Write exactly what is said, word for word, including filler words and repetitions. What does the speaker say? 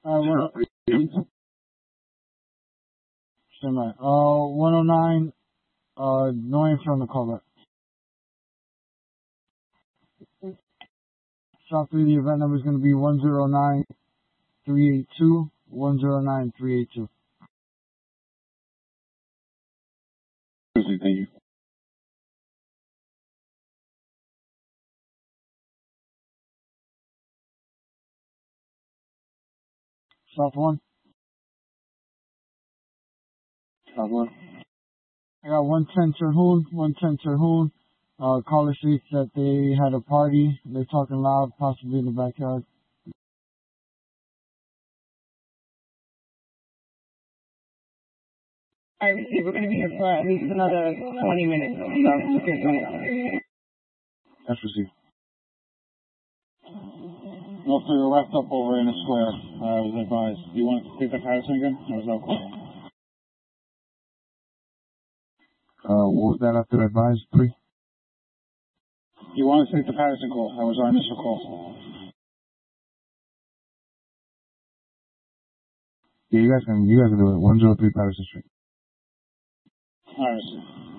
Uh, one, semi. Uh, one oh nine, uh, no answer on the call back. Shop three, the event number is going to be one zero nine three eight two, one zero nine three eight two. Thank you. Shop one. Shop one. I got one ten Terhune, one ten Terhune. Uh, caller states that they had a party. They're talking loud, possibly in the backyard. I received, we're going to be here for at least another twenty minutes. So, okay, twenty minutes. That's received. No, so you're wrapped up over in the square. I was advised. Do you want to take the Patterson again? Or was that okay? Uh, what was that after advised? Three? You want to take the Patterson call? That was our initial call. Yeah, you guys can, you guys can do it. one oh three Patterson Street. All right.